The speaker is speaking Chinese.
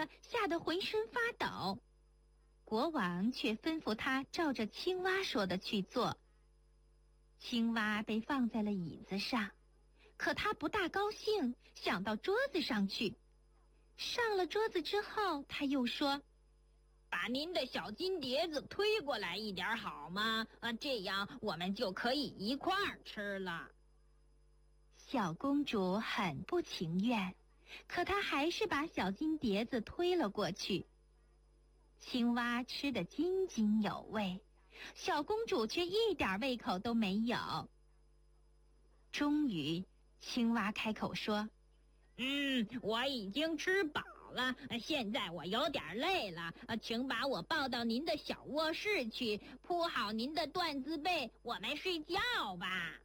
的吓得浑身发抖。国王却吩咐他照着青蛙说的去做。青蛙被放在了椅子上，可他不大高兴，想到桌子上去。上了桌子之后，他又说：“ 把您的小金碟子推过来一点好吗？这样我们就可以一块儿吃了。” 小公主很不情愿，可她还是把小金碟子推了过去。青蛙吃得津津有味，小公主却一点胃口都没有。终于，青蛙开口说：“ 我已经吃饱了，现在我有点累了，请把我抱到您的小卧室去，铺好您的缎子被，我们睡觉吧。”